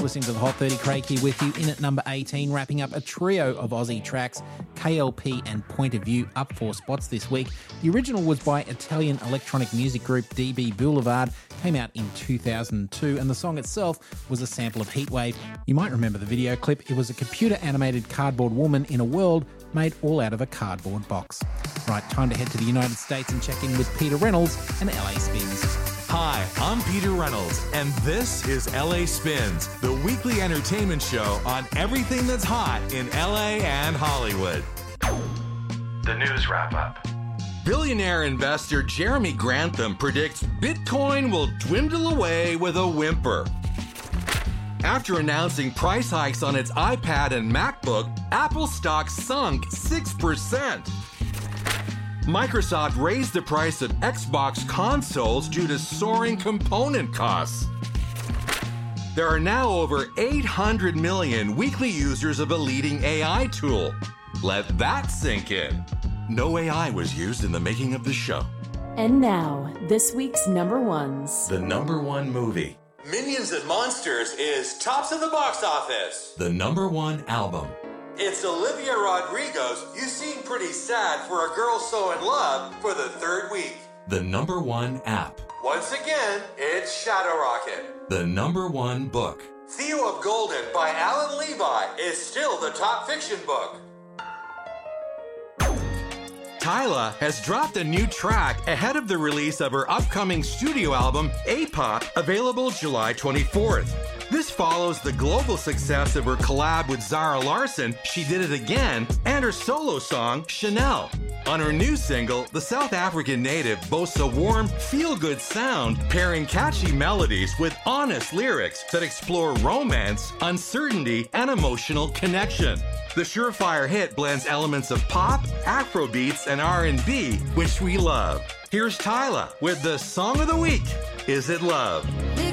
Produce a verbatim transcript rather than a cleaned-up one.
listening to the Hot thirty. Craig here with you in at number eighteen, wrapping up a trio of Aussie tracks. K L P and Point of View up four spots this week. The original was by Italian electronic music group D B Boulevard, came out in two thousand two, and the song itself was a sample of Heatwave. You might remember the video clip. It was a computer-animated cardboard woman in a world made all out of a cardboard box. Right, time to head to the United States and check in with Peter Reynolds and L A Spins. Hi, I'm Peter Reynolds, and this is L A Spins, the weekly entertainment show on everything that's hot in L A and Hollywood. The news wrap-up. Billionaire investor Jeremy Grantham predicts Bitcoin will dwindle away with a whimper. After announcing price hikes on its iPad and MacBook, Apple stock sunk six percent. Microsoft raised the price of Xbox consoles due to soaring component costs. There are now over eight hundred million weekly users of a leading A I tool. Let that sink in. No A I was used in the making of the show. And now, this week's number ones. The number one movie. Minions and Monsters is tops of the box office. The number one album. It's Olivia Rodrigo's You Seem Pretty Sad for a Girl So in Love for the third week. The number one app. Once again, it's Shadow Rocket. The number one book. Theo of Golden by Alan Levi is still the top fiction book. Tyla has dropped a new track ahead of the release of her upcoming studio album, A-Pop, available July twenty-fourth. This follows the global success of her collab with Zara Larsson, She Did It Again, and her solo song, Chanel. On her new single, the South African native boasts a warm, feel-good sound, pairing catchy melodies with honest lyrics that explore romance, uncertainty, and emotional connection. The surefire hit blends elements of pop, Afrobeats, and R and B, which we love. Here's Tyla with the song of the week, Is It Love?